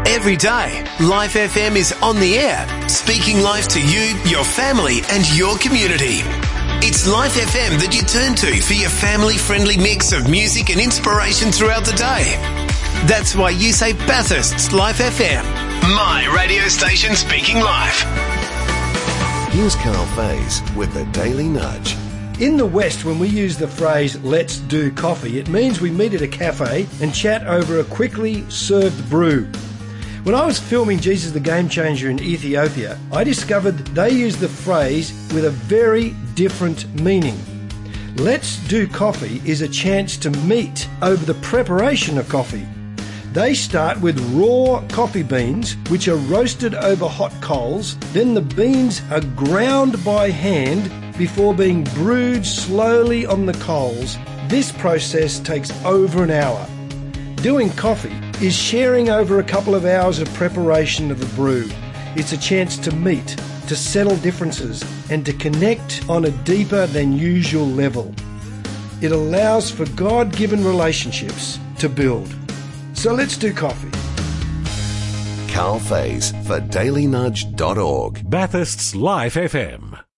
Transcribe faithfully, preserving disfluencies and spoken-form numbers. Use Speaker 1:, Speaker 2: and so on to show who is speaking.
Speaker 1: Every day, Life F M is on the air, speaking life to you, your family and your community. It's Life F M that you turn to for your family-friendly mix of music and inspiration throughout the day. That's why you say Bathurst's Life F M, my radio station speaking life.
Speaker 2: Here's Carl Faze with the Daily Nudge.
Speaker 3: In the West, when we use the phrase, let's do coffee, it means we meet at a cafe and chat over a quickly served brew. When I was filming Jesus the Game Changer in Ethiopia, I discovered they use the phrase with a very different meaning. Let's do coffee is a chance to meet over the preparation of coffee. They start with raw coffee beans, which are roasted over hot coals. Then the beans are ground by hand before being brewed slowly on the coals. This process takes over an hour. Doing coffee is sharing over a couple of hours of preparation of the brew. It's a chance to meet, to settle differences, and to connect on a deeper than usual level. It allows for God-given relationships to build. So let's do coffee.
Speaker 2: Carl Faze for daily nudge dot org.
Speaker 4: Bathurst's Life F M.